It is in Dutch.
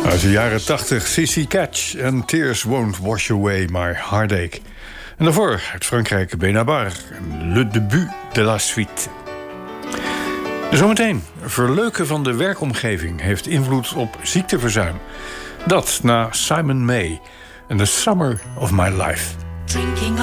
Uit de jaren 80, Sissy Catch en Tears Won't Wash Away My Heartache. En daarvoor uit Frankrijk, Benabar en Le Début de la Suite. Zometeen, verleuken van de werkomgeving heeft invloed op ziekteverzuim. Dat na Simon May en The Summer of My Life. Drinking